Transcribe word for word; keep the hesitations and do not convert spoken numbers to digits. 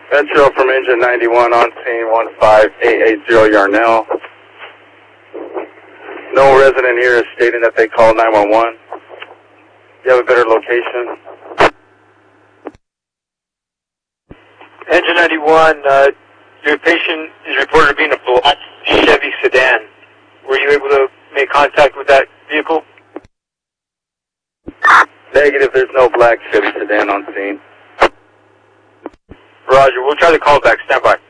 Metro from engine ninety-one on scene one five eight eight zero Yarnell. No resident here is stating that they called nine one one. You have a better location? Engine ninety-one, uh, your patient is reported to be in a black Chevy sedan. Were you able to make contact with that vehicle? Negative, there's no black Chevy sedan on scene. Roger, we'll try to call back. Stand by.